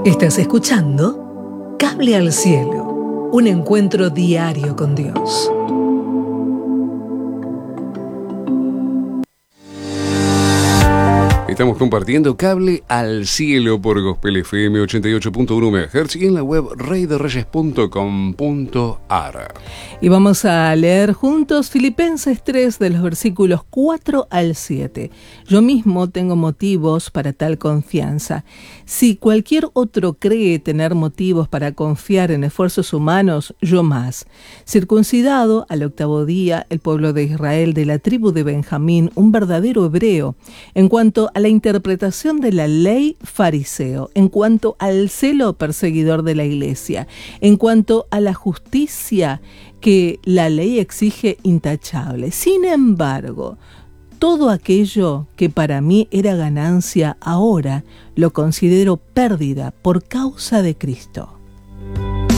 Estás escuchando Cable al Cielo, un encuentro diario con Dios. Estamos compartiendo Cable al Cielo por Gospel FM 88.1 MHz y en la web reyderreyes.com.ar. Y vamos a leer juntos Filipenses 3 de los versículos 4 al 7. Yo mismo tengo motivos para tal confianza. Si cualquier otro cree tener motivos para confiar en esfuerzos humanos, yo más. Circuncidado al 8º día, el pueblo de Israel de la tribu de Benjamín, un verdadero hebreo. En cuanto a la interpretación de la ley, fariseo. En cuanto al celo, perseguidor de la iglesia. En cuanto a la justicia que la ley exige, intachable. Sin embargo, todo aquello que para mí era ganancia, ahora lo considero pérdida por causa de Cristo.